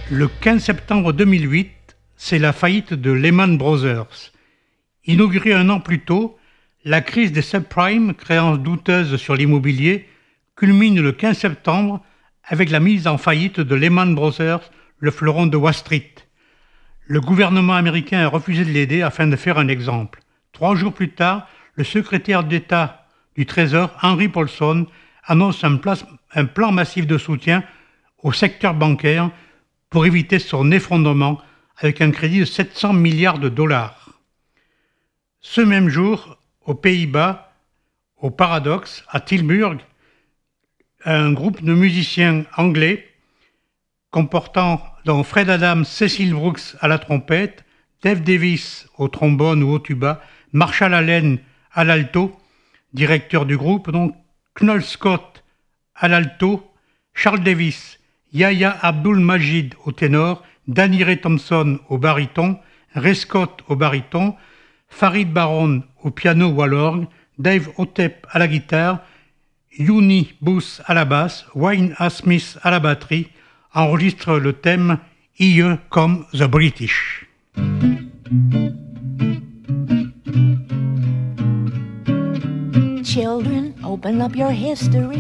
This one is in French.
Le 15 septembre 2008, c'est la faillite de Lehman Brothers. Inaugurée un an plus tôt, la crise des subprimes, créances douteuses sur l'immobilier, culmine le 15 septembre avec la mise en faillite de Lehman Brothers, le fleuron de Wall Street. Le gouvernement américain a refusé de l'aider afin de faire un exemple. 3 jours plus tard, le secrétaire d'État du Trésor, Henry Paulson, annonce un plan massif de soutien au secteur bancaire pour éviter son effondrement avec un crédit de 700 milliards de dollars. Ce même jour, aux Pays-Bas, au Paradox, à Tilburg, un groupe de musiciens anglais comportant dont Fred Adams, Cecil Brooks à la trompette, Dave Davis au trombone ou au tuba, Marshall Allen à l'alto, directeur du groupe, donc Knoll Scott à l'alto, Charles Davis, Yahya Abdul-Majid au ténor, Danny Ray Thompson au baryton, Ray Scott au baryton, Farid Baron au piano ou à l'orgue, Dave Hotep à la guitare, Uni Booth à la basse, Wayne A. Smith à la batterie, enregistre le thème « Here Come the British ». Children, open up your history.